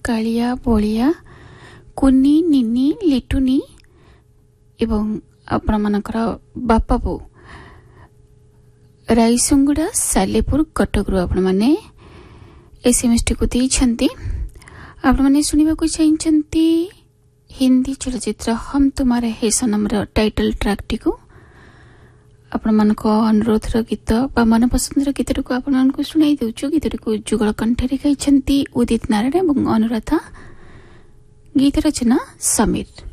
कालिया बलिया कुनी निनी लिटुनी एवं आपण मानकर बापा बो रायसुंगुड़ा सालेपुर कटक रु आपण माने एसएमएस टी को देइछंती। आपण माने सुनिबा को चाहिंचंती हिंदी चलचित्र हम तुम्हारे है सनम रो टाइटल ट्रैक टी को आपण मान को अनुरोध रो गीत बा मन पसंद रो गीत को आपण मान को सुनाई देउछु। गीत को जुगल कंठरी गाइछंती उदित नारायण एवं अनुराधा, गीत रचना समीर।